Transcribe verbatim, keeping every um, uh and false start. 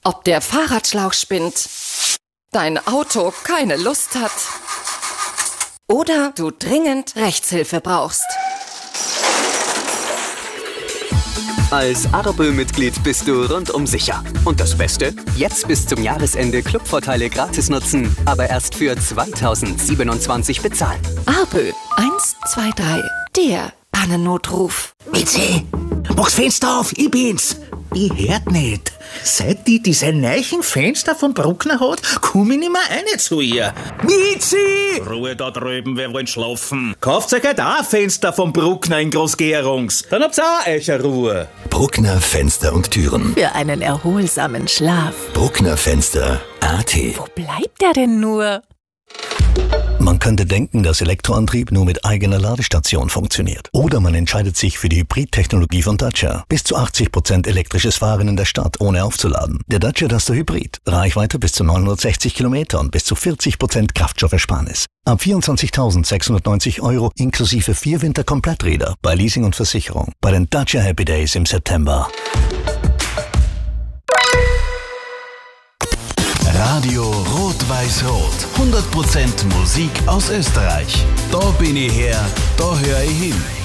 ob der Fahrradschlauch spinnt, dein Auto keine Lust hat oder du dringend Rechtshilfe brauchst. Als Arbe-Mitglied bist du rundum sicher. Und das Beste? Jetzt bis zum Jahresende Clubvorteile gratis nutzen, aber erst für zweitausendsiebenundzwanzig bezahlen. Arbe eins zwei drei, der Pannennotruf. Mitzi, mach's Fenster auf, ich bin's. Ich hört nicht. Seit die diese neuen Fenster von Bruckner hat, komm ich nicht mehr rein zu ihr. Mitzi! Ruhe da drüben, wir wollen schlafen. Kauft euch halt auch ein Fenster von Bruckner in Großgerungs. Dann habt's auch eure Ruhe. Bruckner Fenster und Türen. Für einen erholsamen Schlaf. Bruckner Fenster A T. Wo bleibt er denn nur? Man könnte denken, dass Elektroantrieb nur mit eigener Ladestation funktioniert. Oder man entscheidet sich für die Hybrid-Technologie von Dacia. Bis zu achtzig Prozent elektrisches Fahren in der Stadt, ohne aufzuladen. Der Dacia Duster Hybrid. Reichweite bis zu neunhundertsechzig Kilometer und bis zu vierzig Prozent Kraftstoffersparnis. Ab vierundzwanzigtausendsechshundertneunzig Euro inklusive vier Winterkompletträder bei Leasing und Versicherung. Bei den Dacia Happy Days im September. Radio Rot-Weiß-Rot. hundert Prozent Musik aus Österreich. Da bin ich her, da höre ich hin.